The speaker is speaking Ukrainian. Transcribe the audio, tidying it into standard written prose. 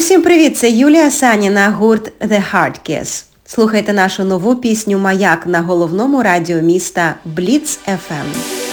Усім привіт, це Юлія Саніна, гурт The Hard Kiss. Слухайте нашу нову пісню «Маяк» на головному радіо міста Blitz FM.